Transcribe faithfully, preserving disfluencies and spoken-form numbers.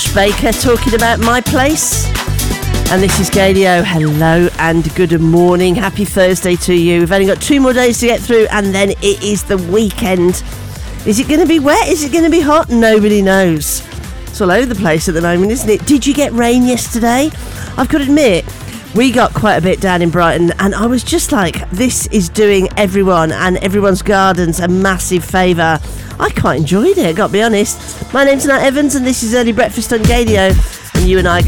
Josh Baker talking about My Place. And this is Gadio. Hello and good morning. Happy Thursday to you. We've only got two more days to get through and then it is the weekend. Is it going to be wet? Is it going to be hot? Nobody knows. It's all over the place at the moment, isn't it? Did you get rain yesterday? I've got to admit, we got quite a bit down in Brighton and I was just like, this is doing everyone and everyone's gardens a massive favour. I quite enjoyed it, got to be honest. My name's Nat Evans and this is Early Breakfast on Gadio. And you and I are